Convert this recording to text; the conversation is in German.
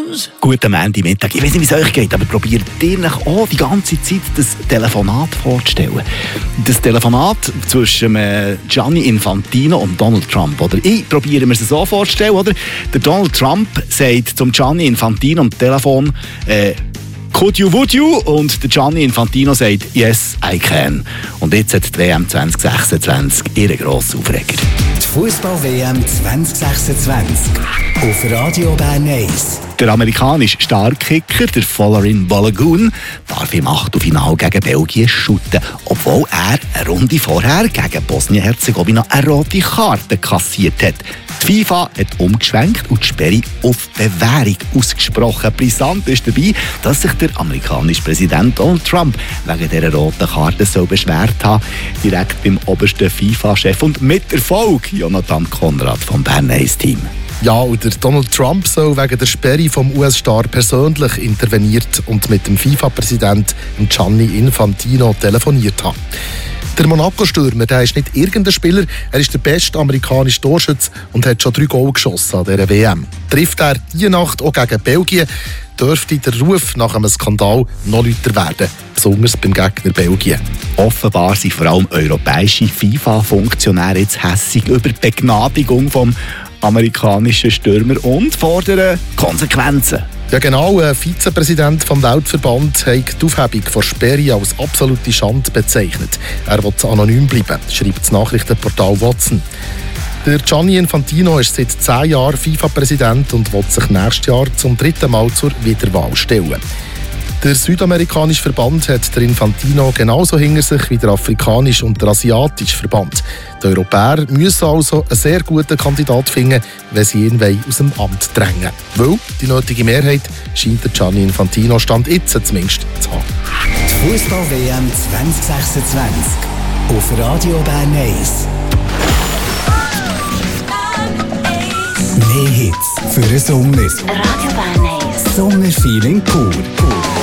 Guten Montagmittag. Ich weiß nicht, wie es euch geht, aber probiert ihr euch auch die ganze Zeit das Telefonat vorzustellen. Das Telefonat zwischen Gianni Infantino und Donald Trump. Oder ich probiere mir es so vorzustellen. Oder? Der Donald Trump sagt zum Gianni Infantino am Telefon, could you, would you? Und der Gianni Infantino sagt, yes, I can. Und jetzt hat die WM 2026 ihren grossen Aufreger. Die Fußball-WM 2026 auf Radio Bern 1. Der amerikanische Starkicker, der Folarin Balogun, darf im Achtelfinale gegen Belgien shooten, obwohl er eine Runde vorher gegen Bosnien-Herzegowina eine rote Karte kassiert hat. Die FIFA hat umgeschwenkt und die Sperre auf Bewährung ausgesprochen. Brisant ist dabei, dass sich der amerikanische Präsident Donald Trump wegen dieser roten Karte so beschwert hat, direkt beim obersten FIFA-Chef und mit Erfolg Jonathan Konrad vom Bern 1-Team. Ja, und der Donald Trump soll wegen der Sperre vom US-Star persönlich interveniert und mit dem FIFA-Präsident Gianni Infantino telefoniert haben. Der Monaco-Stürmer, der ist nicht irgendein Spieler, er ist der beste amerikanische Torschütze und hat schon 3 Goal geschossen an dieser WM. Trifft er diese Nacht auch gegen Belgien, dürfte der Ruf nach einem Skandal noch lauter werden, besonders beim Gegner Belgien. Offenbar sind vor allem europäische FIFA-Funktionäre jetzt hässig über die Begnadigung vom amerikanischen Stürmer und fordern Konsequenzen. Ja genau, ein Vizepräsident vom Weltverband hat die Aufhebung von Sperre als absolute Schande bezeichnet. Er will anonym bleiben, schreibt das Nachrichtenportal Watson. Der Gianni Infantino ist seit 10 Jahren FIFA-Präsident und will sich nächstes Jahr zum 3. Mal zur Wiederwahl stellen. Der südamerikanische Verband hat der Infantino genauso hinter sich wie der afrikanische und der asiatische Verband. Die Europäer müssen also einen sehr guten Kandidat finden, wenn sie ihn aus dem Amt drängen. Weil die nötige Mehrheit scheint der Gianni Infantino Stand jetzt zumindest zu haben. Die Fußball-WM 2026 auf Radio Bern 1. Mehr Hits für den Sommer. Radio Bern 1. Sommerfeeling pur.